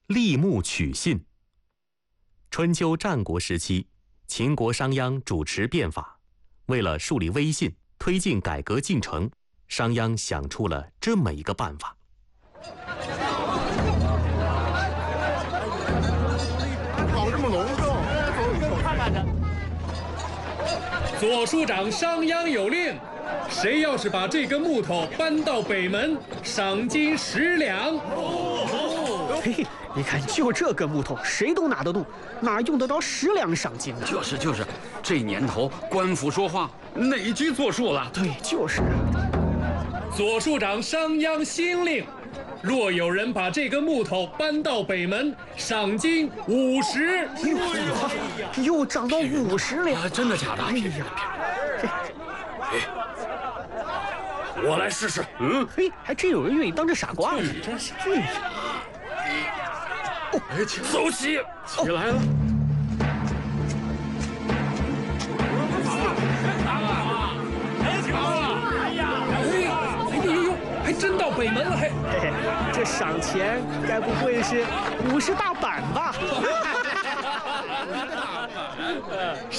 立木取信。春秋战国时期，秦国商鞅主持变法，为了树立威信，推进改革进程，商鞅想出了这么一个办法。 搞这么隆重， 看看去。 左书长商鞅有令，谁要是把这根木头搬到北门，赏金10两。 嘿，你看，就这根木头，谁都拿得动，哪用得着10两赏金呢？ 就是，这年头官府说话哪句作数了？ 对，就是。 左书长商鞅新令，若有人把这根木头搬到北门，赏金50。 又涨到50两， 真的假的？ 哎呀， 我来试试。 嘿，还真有人愿意当这傻瓜呢，真是。 走起，起来了。 还真到北门了，嘿， 这赏钱该不会是50大板吧？